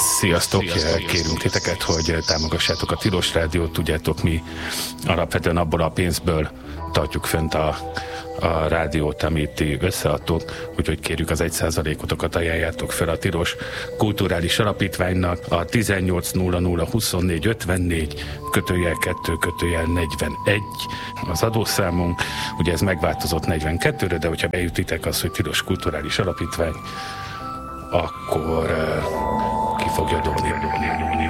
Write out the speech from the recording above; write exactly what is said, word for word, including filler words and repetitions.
Sziasztok! Kérünk titeket, hogy támogassátok a Tilos Rádiót. Tudjátok, mi alapvetően abból a pénzből tartjuk fönt a, a rádiót, amit ti összeadtok, úgyhogy kérjük az egy százalékotokat ajánljátok fel a Tilos Kulturális Alapítványnak a tizennyolc nulla nulla huszonnégy ötvennégy kötőjel kettő kötőjel negyvenegy az adószámunk. Ugye ez megváltozott negyvenkettőre, de hogyha bejutitek az, hogy Tilos Kulturális Alapítvány, akkor uh, ki fogja dobni.